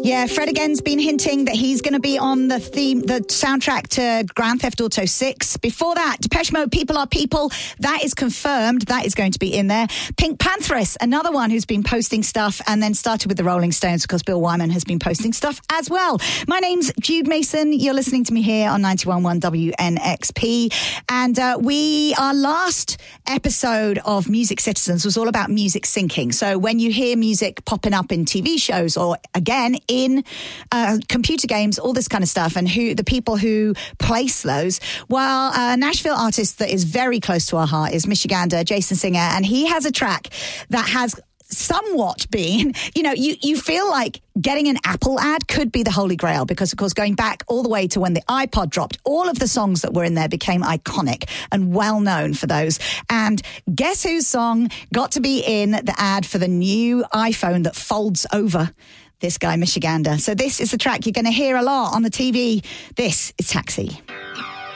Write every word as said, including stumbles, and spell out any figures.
Yeah, Fred again's been hinting that he's going to be on the theme, the soundtrack to Grand Theft Auto six. Before that, Depeche Mode, People Are People. That is confirmed. That is going to be in there. Pink Pantheress, another one who's been posting stuff and then started with the Rolling Stones because Bill Wyman has been posting stuff as well. My name's Jude Mason. You're listening to me here on ninety-one point one W N X P. And uh, we, our last episode of Music Citizens was all about music syncing. So when you hear music popping up in T V shows or, again, in uh, computer games, all this kind of stuff, and who the people who place those. Well, a Nashville artist that is very close to our heart is Michigander, Jason Singer, and he has a track that has somewhat been, you know, you, you feel like getting an Apple ad could be the holy grail because, of course, going back all the way to when the iPod dropped, all of the songs that were in there became iconic and well known for those. And guess whose song got to be in the ad for the new iPhone that folds over? This guy, Michigander. So this is the track you're going to hear a lot on the T V. This is Taxi.